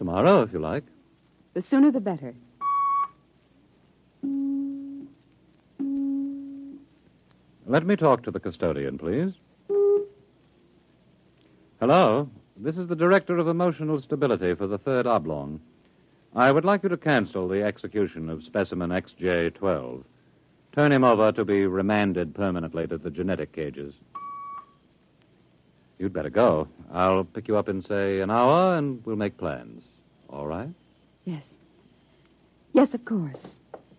Tomorrow, if you like. The sooner the better. Let me talk to the custodian, please. Hello. This is the Director of Emotional Stability for the Third Oblong. I would like you to cancel the execution of specimen XJ-12. Turn him over to be remanded permanently to the genetic cages. You'd better go. I'll pick you up in, say, an hour, and we'll make plans. All right? Yes. Yes, of course.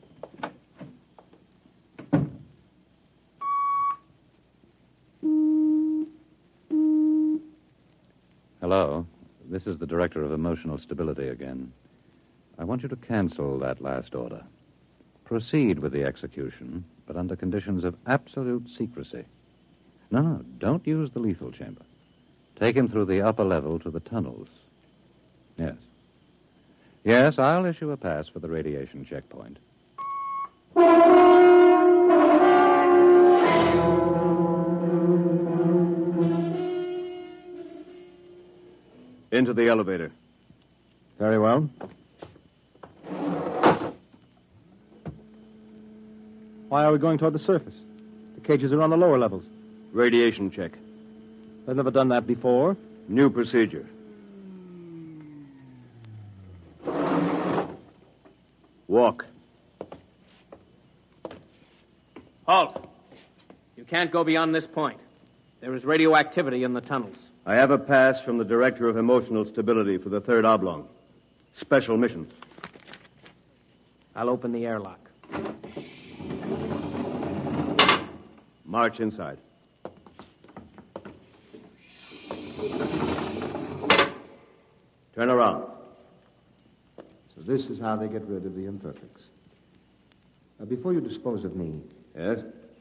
Hello. This is the Director of Emotional Stability again. I want you to cancel that last order. Proceed with the execution, but under conditions of absolute secrecy. No, don't use the lethal chamber. Take him through the upper level to the tunnels. Yes. Yes, I'll issue a pass for the radiation checkpoint. Into the elevator. Very well. Why are we going toward the surface? The cages are on the lower levels. Radiation check. They've never done that before. New procedure. Walk. Halt. You can't go beyond this point. There is radioactivity in the tunnels. I have a pass from the Director of Emotional Stability for the Third Oblong. Special mission. I'll open the airlock. March inside. Turn around. So this is how they get rid of the imperfects. Now, before you dispose of me... Yes?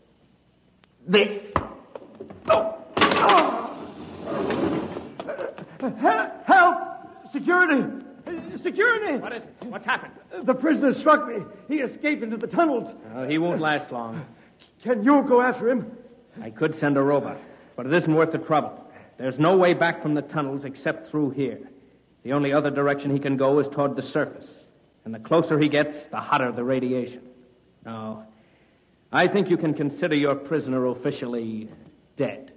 Help! Security! Security! What is it? What's happened? The prisoner struck me. He escaped into the tunnels. He won't last long. Can you go after him? I could send a robot, but it isn't worth the trouble. There's no way back from the tunnels except through here. The only other direction he can go is toward the surface. And the closer he gets, the hotter the radiation. No, I think you can consider your prisoner officially dead.